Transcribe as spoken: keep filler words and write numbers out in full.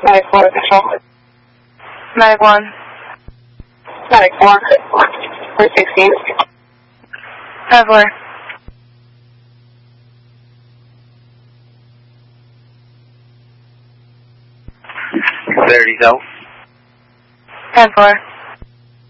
Medic four, control. Medic one. Medic four, four sixteen. ten four. Clarity, South. ten four.